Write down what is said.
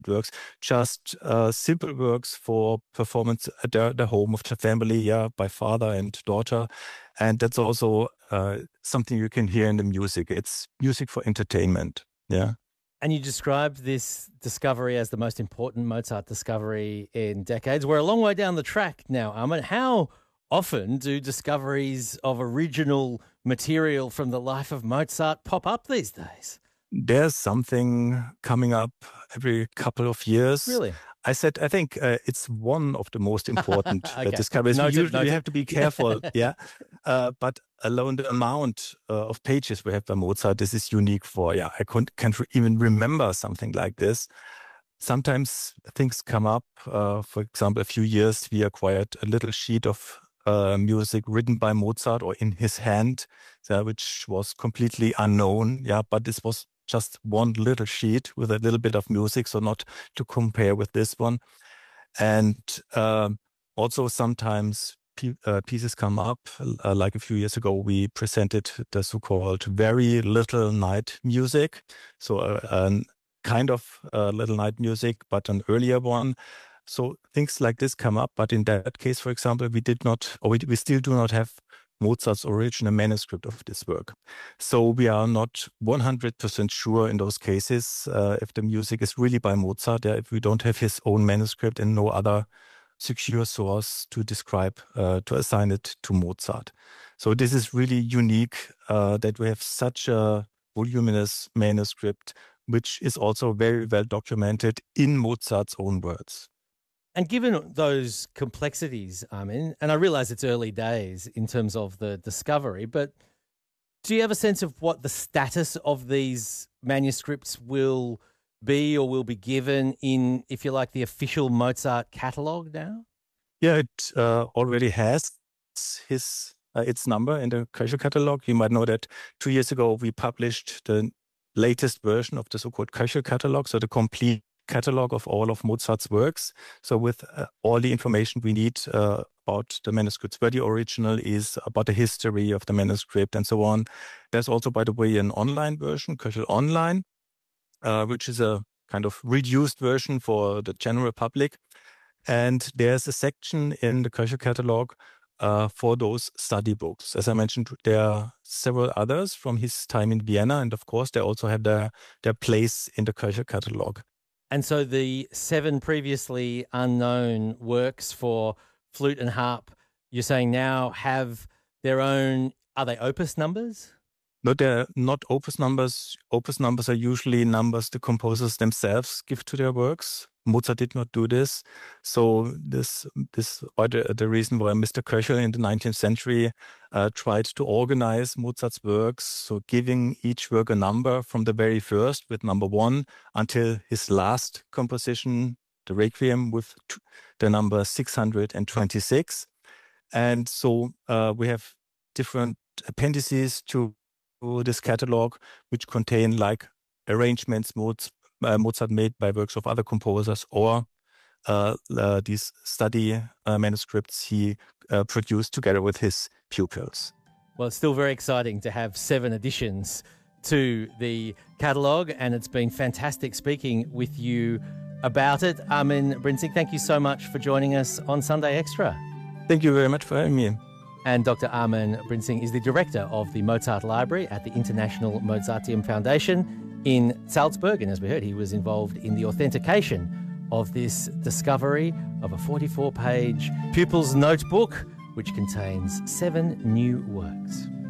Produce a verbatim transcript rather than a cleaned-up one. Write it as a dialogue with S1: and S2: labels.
S1: works, just uh, simple works for performance at the, the home of the family, yeah, by father and daughter. And that's also uh, something you can hear in the music. It's music for entertainment, yeah.
S2: And you described this discovery as the most important Mozart discovery in decades. We're a long way down the track now, Armin. How often do discoveries of original material from the life of Mozart pop up these days?
S1: There's something coming up every couple of years.
S2: Really?
S1: I said, I think uh, it's one of the most important
S2: okay.
S1: uh, discoveries.
S2: Noted,
S1: we usually
S2: noted.
S1: have to be careful, yeah. Uh, but alone the amount uh, of pages we have by Mozart, this is unique for, yeah, I can't, can't even remember something like this. Sometimes things come up. Uh, for example, a few years we acquired a little sheet of uh, music written by Mozart or in his hand, uh, which was completely unknown, yeah, but this was just one little sheet with a little bit of music, so not to compare with this one. And um, also sometimes pe uh, pieces come up. Uh, like a few years ago, we presented the so-called very little night music. So uh, a kind of uh, little night music, but an earlier one. So things like this come up. But in that case, for example, we did not, or we, we still do not have Mozart's original manuscript of this work. So we are not one hundred percent sure in those cases uh, if the music is really by Mozart, yeah, if we don't have his own manuscript and no other secure source to describe, uh, to assign it to Mozart. So this is really unique uh, that we have such a voluminous manuscript, which is also very well documented in Mozart's own words.
S2: And given those complexities, Armin, and I realize it's early days in terms of the discovery, but do you have a sense of what the status of these manuscripts will be or will be given in, if you like, the official Mozart catalogue now?
S1: Yeah, it uh, already has his uh, its number in the Köchel catalogue. You might know that two years ago we published the latest version of the so-called Köchel catalogue, so the complete catalog of all of Mozart's works. So with uh, all the information we need uh, about the manuscripts, where the original is, about the history of the manuscript and so on. There's also, by the way, an online version, Köchel Online, uh, which is a kind of reduced version for the general public. And there's a section in the Köchel catalog uh, for those study books. As I mentioned, there are several others from his time in Vienna. And of course, they also have their, their place in the Köchel catalog.
S2: And so the seven previously unknown works for flute and harp, you're saying now have their own, are they opus numbers?
S1: No, they're not opus numbers. Opus numbers are usually numbers the composers themselves give to their works. Mozart did not do this. So this this or the, the reason why Mister Köchel in the nineteenth century uh, tried to organize Mozart's works, so giving each work a number from the very first with number one until his last composition, the Requiem, with the number six hundred twenty-six. And so uh, we have different appendices to this catalog, which contain like arrangements Mozart, uh, Mozart made by works of other composers, or uh, uh, these study uh, manuscripts he uh, produced together with his pupils.
S2: Well, it's still very exciting to have seven editions to the catalogue, and it's been fantastic speaking with you about it. Armin Brinsing, thank you so much for joining us on Sunday Extra.
S1: Thank you very much for having me.
S2: And Doctor Armin Brinsing is the director of the Mozart Library at the International Mozarteum Foundation in Salzburg. And as we heard, he was involved in the authentication of this discovery of a forty-four page pupil's notebook, which contains seven new works.